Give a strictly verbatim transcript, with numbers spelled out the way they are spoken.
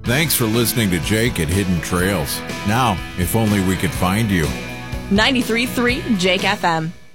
Thanks for listening to Jake at Hidden Trails. Now, if only we could find you. ninety-three point three Jake F M.